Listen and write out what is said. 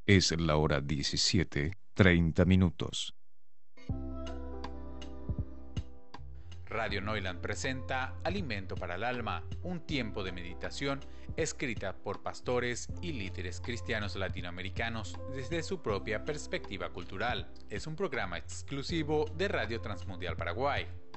Es la hora 17:30. Radio Neuland presenta Alimento para el Alma, un tiempo de meditación escrita por pastores y líderes cristianos latinoamericanos desde su propia perspectiva cultural. Es un programa exclusivo de Radio Transmundial Paraguay.